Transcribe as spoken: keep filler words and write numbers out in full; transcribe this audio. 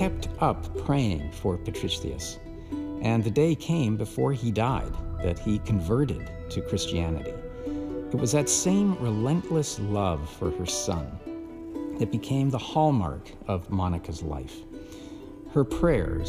kept up praying for Patricius, and the day came before he died that he converted to Christianity. It was that same relentless love for her son that became the hallmark of Monica's life. Her prayers